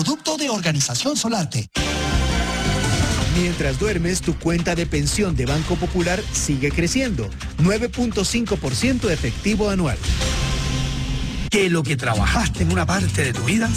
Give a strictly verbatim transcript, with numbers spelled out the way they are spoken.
producto de Organización Solarte. Mientras duermes, tu cuenta de pensión de Banco Popular sigue creciendo. nueve punto cinco por ciento efectivo anual. Que lo que trabajaste en una parte de tu vida